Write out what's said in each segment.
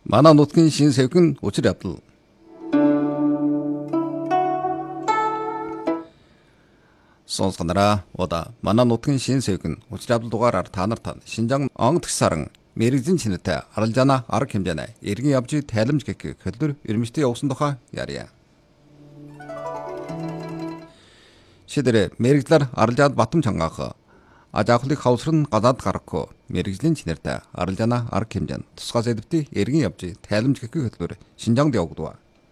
Манай нутгийн шин сэвхэн учир явдал. Сонсгонараа ода манай нутгийн шин сэвхэн учир явдал дугаараар та нарт Шинжаан онгоц саран мэрэгжлийн чинэтэй аралжаана арга хэмжээнэ эргэн явж тайлбарж гэх хэлбэр эрмжтэй явсан тухай ярья. Шидэрэ мэрэгжлэр аралжаад батам чангаах ажаахлыг хавсрын гадаад гарахгүй мэрэгжлийн чинэртэй аралжаана арга хэмжээн тусгай сэдвтий эргэн явж тайлбарж гэх хэлбэр Шинжаанд явагдав.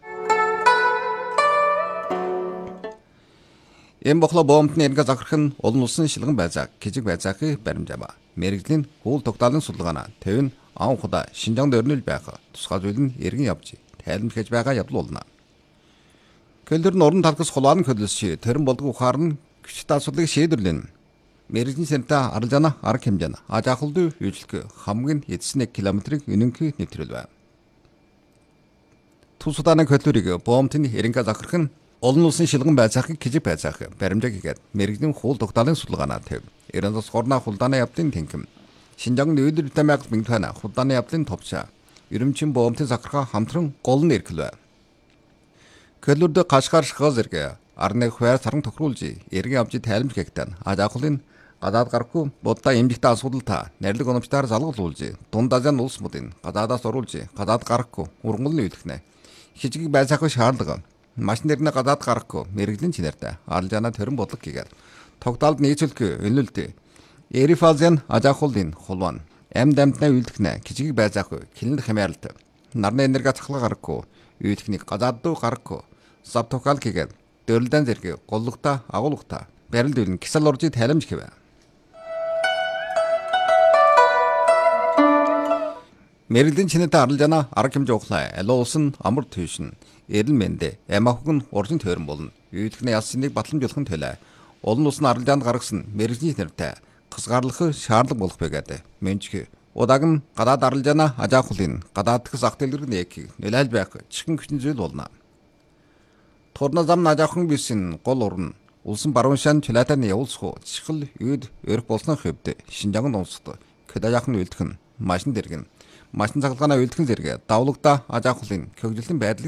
Эм бохло боомтны эргэ захирах нь олон улсын шилгэн байцааг кижиг байцаахыг баримжаава. Мэрэгжлийн хууль тогтоолын судалгаана тэвэн аав худа Шинжаанд өрнөл байх тусгай зүйл нь эргэн явж тайлбарж хийж байгаа явдал болно. Көлдөр нь уран талхас хулаан хөдөлсөж тэрэн болдог ухаар нь гүчт асуудлыг шийдвэрлэн мэрэгжлийн сэнтэй аралжаана арга хэмжээн ажаахлын үйлчлэг хамгийн эцэс 1 км-ийг үнэнхий нэвтрүүлв. Тус удааны көлдөрийг боомтны эренгэ захирах нь олон улсын шилгэн байцаахыг кижиг байцаах баримжаа хийгээд мэрэгжлийн хууль тогтоолын судалгаанаа төв. Эрен тус хорноо хулдааны явдлын тэнхэм. Шинжаан нүүдэр тамиг бинтвана хулдааны явдлын товчаа. Ерөмчин боомтын захиргаа хамтран гол нь эрхлэв. Көлөрдө гашгаар шгаз эргэ арны хуваар саран тохируулж эргэн авч тайлбарж гэгтэн ажаахлын гадаад гарахгүй будаа эмжигтэй асуудалтай нэрлэг оновчтойгоор залгуулж дунд азийн улс модын гадаадаас оруулж гадаад гарахгүй ургамлын үйлдэгнэ. Хижиг байцаах шаардлага машин нэрнэ гадаад гарахгүй мэрэгжлийн чинэртэй аралжаана төрөн бодлого хийгээд тогтоолд нийцүүлэх өнөлт эрифазен ажаахлын хулван амьд амьтнаа үйлдэгнэ хижиг байцаах хилэн хямааралт нарны энерги цахлага гарахгүй үйлдэхнийг гадаад дуу гарахгүй сав тохиол хийгээд дөрлөдөн зэрэг голлогтой агуулгатай барилд үлэн кисэл орж тайлбарж хийв. Мэрэгжлийн чинэтэй аралжаана арга хэмжээ ухлаа алуу улсын амар төвшин эрэл мэндэ ямаахг нь уржин тойрон болно. Үйлдэхний ялсныг батламжуулах нь төлөө олон улсын аралжаанд гаргасан мэрэгжлийн чинэтэй хасгаарлах шаардлага болох байгаад мэнчхи удааг нь гадаад аралжаана ажаахлын гадаад дэх зах дэлгэрэг нэгийг нөлөөлж байх чихэн хүчин зүйл болно. Турна зам ажаахан бисэн гол урн улсын баруун шан чулаатаны явуулсах чихэл үйд өрх болсны хөвд Шинжаанд онцгой кэдажаахны үйлдэх нь машин дэргэн машин цахилгааны үйлдэх зэрэг давлагдаа ажаахлын хөгжлийн байдлыг